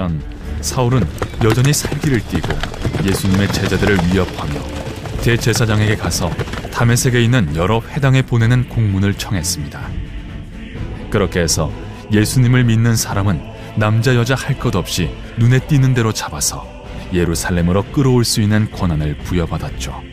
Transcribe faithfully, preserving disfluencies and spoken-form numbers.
한편 사울은 여전히 살기를 띠고 예수님의 제자들을 위협하며 대제사장에게 가서 다메섹에 있는 여러 회당에 보내는 공문을 청했습니다. 그렇게 해서 예수님을 믿는 사람은 남자 여자 할 것 없이 눈에 띄는 대로 잡아서 예루살렘으로 끌어올 수 있는 권한을 부여받았죠.